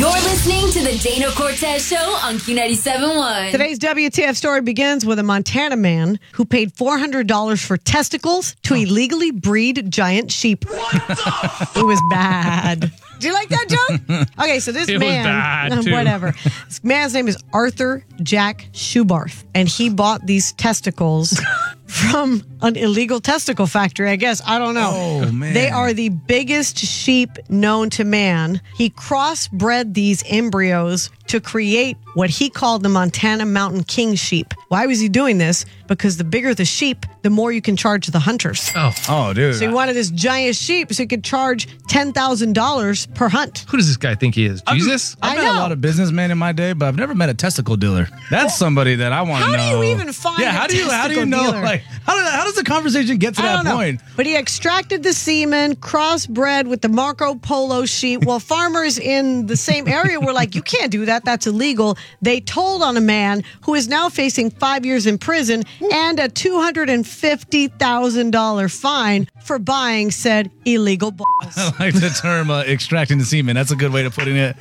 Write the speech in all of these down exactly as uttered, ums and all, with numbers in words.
You're listening to the Dana Cortez Show on Q ninety-seven point one. Today's W T F story begins with a Montana man who paid four hundred dollars for testicles to illegally breed giant sheep. It was bad. Do you like that joke? Okay, so this It was man, bad, too. whatever. This man's name is Arthur Jack Schubarth, and he bought these testicles from an illegal testicle factory, I guess. I don't know. Oh, man. They are the biggest sheep known to man. He crossbred these embryos to create what he called the Montana Mountain King sheep. Why was he doing this? Because the bigger the sheep, the more you can charge the hunters. Oh, Oh, dude. So he wanted this giant sheep so he could charge ten thousand dollars per hunt. who does this guy think he is? Jesus? I've I met know. a lot of businessmen in my day, but I've never met a testicle dealer. That's somebody that I want to how know. do you even find Yeah, a how do you how do you testicle know? dealer? Like, how, do, how does the conversation get to I that don't know. point? But he extracted the semen, crossbred with the Marco Polo sheep. Well, farmers in the same area were like, you can't do that. That's illegal. They told on a man who is now facing five years in prison and a two hundred fifty thousand dollars fine for buying said illegal balls. I like the term uh, extracting the semen. That's a good way of putting it.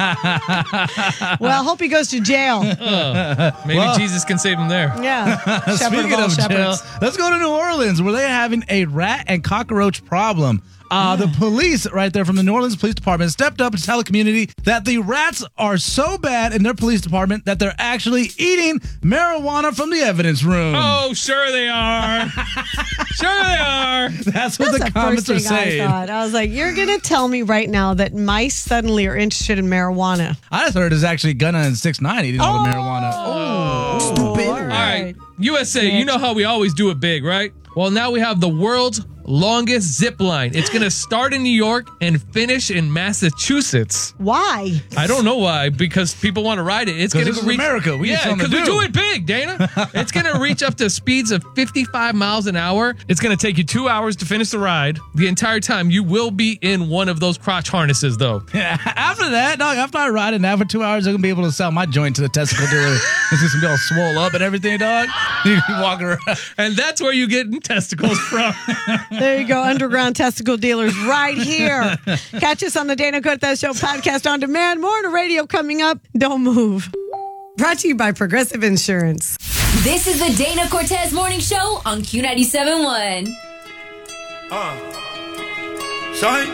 Well, hope he goes to jail. Maybe Well- Jesus can save him there. Yeah. Shepherd Speaking all of jail, shepherds. let's go to New Orleans where they're having a rat and cockroach problem. Uh, the police right there from the New Orleans Police Department stepped up to tell the community that the rats are so bad in their police department that they're actually eating marijuana from the evidence room. Oh, sure they are. Sure they are. That's what That's the the comments first are thing I saying. thought. I was like, you're going to tell me right now that mice suddenly are interested in marijuana. I just heard it's actually Gunna and six nine eating all the marijuana. Oh, stupid. all All right. U S A, you know how we always do it big, right? Well, now we have the world's longest zip line. It's going to start in New York and finish in Massachusetts. Why? I don't know why, because people want to ride it. It's 'Cause going this to is reach America. We need yeah, something to because we do. do it big, Dana. It's going to reach up to speeds of fifty-five miles an hour. It's going to take you two hours to finish the ride. The entire time, you will be in one of those crotch harnesses, though. Yeah, after that, dog, after I ride it now for two hours, I'm going to be able to sell my joint to the testicle dealer. It's just going to be all swole up and everything, dog. You can walk around. And that's where you get testicles from. There you go. Underground testicle dealers right here. Catch us on the Dana Cortez Show podcast on demand. More on the radio coming up. Don't move. Brought to you by Progressive Insurance. This is the Dana Cortez Morning Show on Q ninety-seven point one. Uh, sorry.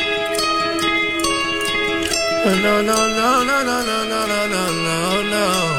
No, no, no, no, no, no, no, no, no, no.